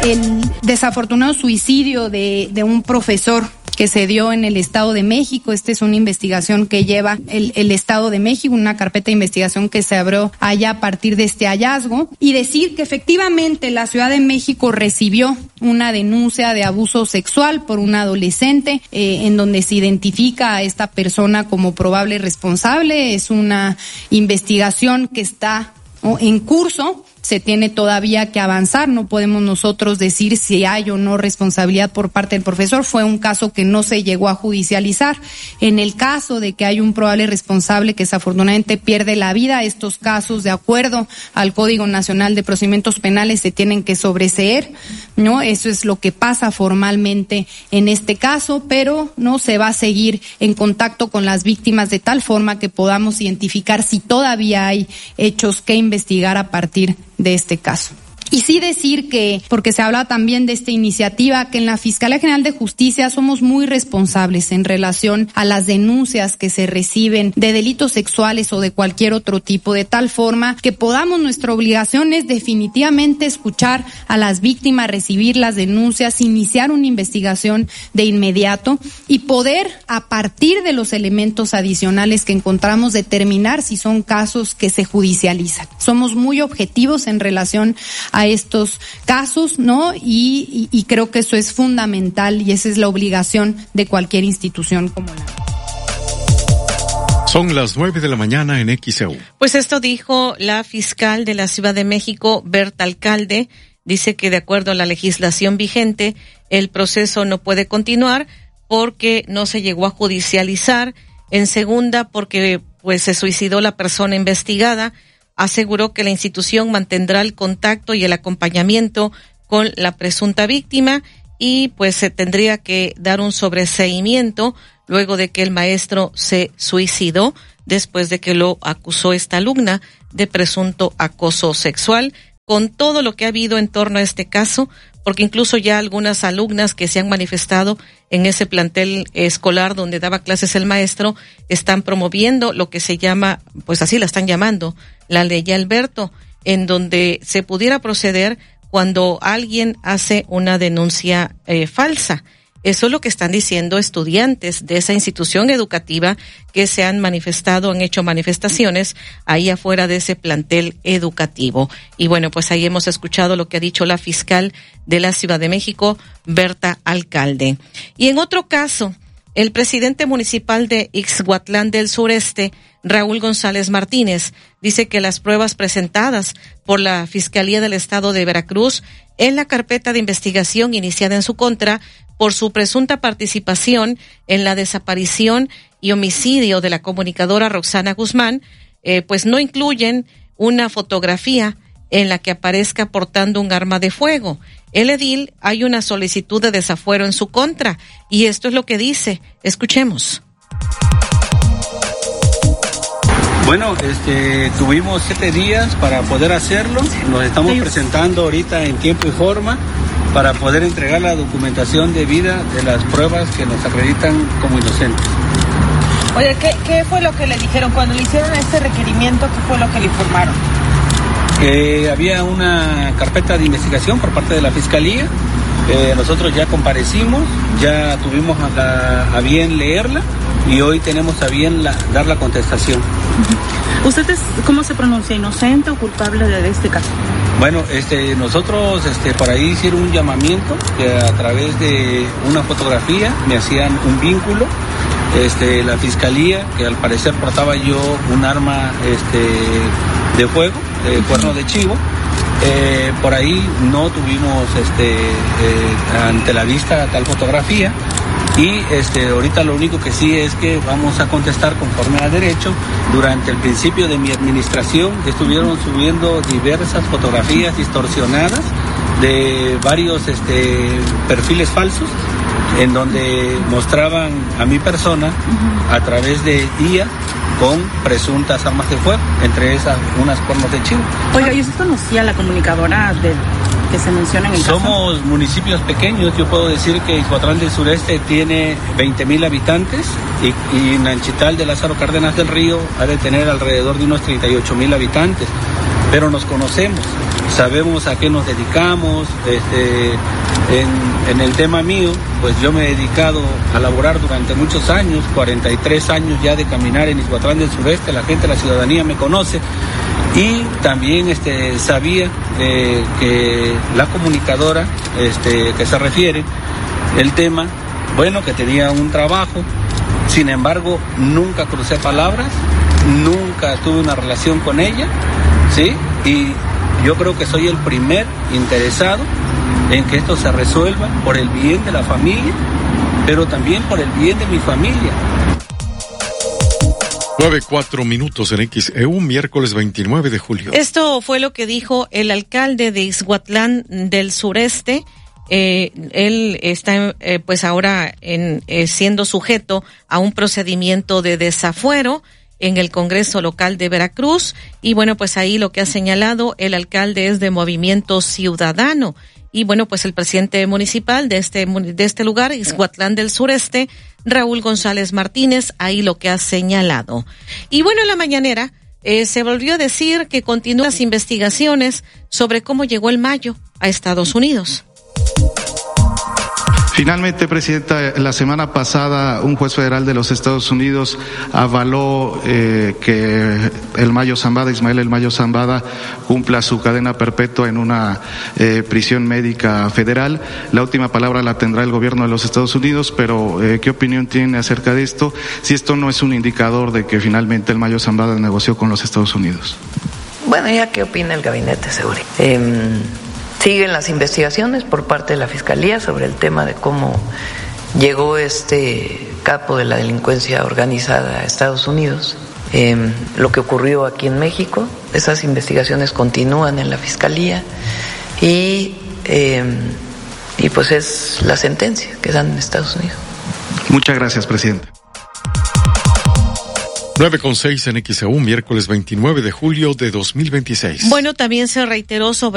el desafortunado suicidio de un profesor que se dio en el Estado de México. Esta es una investigación que lleva el Estado de México, una carpeta de investigación que se abrió allá a partir de este hallazgo, y decir que efectivamente la Ciudad de México recibió una denuncia de abuso sexual por un adolescente, en donde se identifica a esta persona como probable responsable. Es una investigación que está en curso. Se tiene todavía que avanzar, no podemos nosotros decir si hay o no responsabilidad por parte del profesor. Fue un caso que no se llegó a judicializar. En el caso de que hay un probable responsable que desafortunadamente pierde la vida, estos casos, de acuerdo al Código Nacional de Procedimientos Penales, se tienen que sobreseer, ¿no? Eso es lo que pasa formalmente en este caso, pero no se va a seguir en contacto con las víctimas de tal forma que podamos identificar si todavía hay hechos que investigar a partir de este caso. Y sí decir que, porque se habla también de esta iniciativa, que en la Fiscalía General de Justicia somos muy responsables en relación a las denuncias que se reciben de delitos sexuales o de cualquier otro tipo, de tal forma que podamos, nuestra obligación es definitivamente escuchar a las víctimas, recibir las denuncias, iniciar una investigación de inmediato y poder, a partir de los elementos adicionales que encontramos, determinar si son casos que se judicializan. Somos muy objetivos en relación a estos casos, ¿no? Y creo que eso es fundamental y esa es la obligación de cualquier institución como la. Son las 9 a.m. en XEU. Pues esto dijo la fiscal de la Ciudad de México, Berta Alcalde. Dice que de acuerdo a la legislación vigente, el proceso no puede continuar porque no se llegó a judicializar. En segunda, porque pues se suicidó la persona investigada. Aseguró que la institución mantendrá el contacto y el acompañamiento con la presunta víctima y pues se tendría que dar un sobreseimiento luego de que el maestro se suicidó después de que lo acusó esta alumna de presunto acoso sexual. Con todo lo que ha habido en torno a este caso, porque incluso ya algunas alumnas que se han manifestado en ese plantel escolar donde daba clases el maestro están promoviendo lo que se llama, pues así la están llamando, la ley Alberto, en donde se pudiera proceder cuando alguien hace una denuncia falsa. Eso es lo que están diciendo estudiantes de esa institución educativa que se han manifestado, han hecho manifestaciones ahí afuera de ese plantel educativo. Y bueno, pues ahí hemos escuchado lo que ha dicho la fiscal de la Ciudad de México, Berta Alcalde. Y en otro caso, el presidente municipal de Ixhuatlán del Sureste, Raúl González Martínez, dice que las pruebas presentadas por la Fiscalía del Estado de Veracruz en la carpeta de investigación iniciada en su contra por su presunta participación en la desaparición y homicidio de la comunicadora Roxana Guzmán, pues no incluyen una fotografía en la que aparezca portando un arma de fuego. El edil, hay una solicitud de desafuero en su contra y esto es lo que dice. Escuchemos. Bueno, tuvimos 7 días para poder hacerlo. Nos estamos presentando ahorita en tiempo y forma para poder entregar la documentación debida de las pruebas que nos acreditan como inocentes. Oye, ¿qué fue lo que le dijeron cuando le hicieron este requerimiento? ¿Qué fue lo que le informaron? Había una carpeta de investigación por parte de la Fiscalía. Nosotros ya comparecimos, ya tuvimos a bien leerla y hoy tenemos a bien dar la contestación. ¿Usted cómo se pronuncia, inocente o culpable de este caso? Bueno, nosotros por ahí hicieron un llamamiento que a través de una fotografía me hacían un vínculo. La Fiscalía, que al parecer portaba yo un arma de fuego, cuerno de chivo. Por ahí no tuvimos ante la vista tal fotografía y ahorita lo único que sí es que vamos a contestar conforme a derecho. Durante el principio de mi administración estuvieron subiendo diversas fotografías distorsionadas de varios perfiles falsos en donde mostraban a mi persona a través de IA con presuntas armas de fuego, entre esas unas cuernos de chivo. Oiga, ¿y usted conocía a la comunicadora que se menciona en el caso? Somos municipios pequeños, yo puedo decir que Ixhuatlán del Sureste tiene 20,000 habitantes y Nanchital de Lázaro Cárdenas del Río ha de tener alrededor de unos 38,000 habitantes, pero nos conocemos. sabemos a qué nos dedicamos. En el tema mío, pues yo me he dedicado a laborar durante muchos años, 43 años ya de caminar en Ixhuatlán del Sureste. La gente, la ciudadanía me conoce. Y también sabía que la comunicadora que se refiere, el tema, bueno, que tenía un trabajo. Sin embargo, nunca crucé palabras, nunca tuve una relación con ella, ¿sí? Y yo creo que soy el primer interesado en que esto se resuelva por el bien de la familia, pero también por el bien de mi familia. 9:04 en XEU, miércoles 29 de julio. Esto fue lo que dijo el alcalde de Ixhuatlán del Sureste. Él está pues ahora siendo sujeto a un procedimiento de desafuero en el Congreso local de Veracruz, y bueno, pues ahí lo que ha señalado el alcalde es de Movimiento Ciudadano, y bueno, pues el presidente municipal de este lugar, Ixhuatlán del Sureste, Raúl González Martínez, ahí lo que ha señalado. Y bueno, en la mañanera se volvió a decir que continúan las investigaciones sobre cómo llegó el mayo a Estados Unidos. Finalmente, Presidenta, la semana pasada un juez federal de los Estados Unidos avaló que Ismael El Mayo Zambada, cumpla su cadena perpetua en una prisión médica federal. La última palabra la tendrá el gobierno de los Estados Unidos, pero ¿qué opinión tiene acerca de esto? Si esto no es un indicador de que finalmente El Mayo Zambada negoció con los Estados Unidos. Bueno, ya qué opina el Gabinete de Seguridad. Siguen las investigaciones por parte de la Fiscalía sobre el tema de cómo llegó este capo de la delincuencia organizada a Estados Unidos. Lo que ocurrió aquí en México, esas investigaciones continúan en la Fiscalía y pues es la sentencia que dan en Estados Unidos. Muchas gracias, Presidente. 9:06 en XEU, miércoles 29 de julio de 2026. Bueno, también se reiteró sobre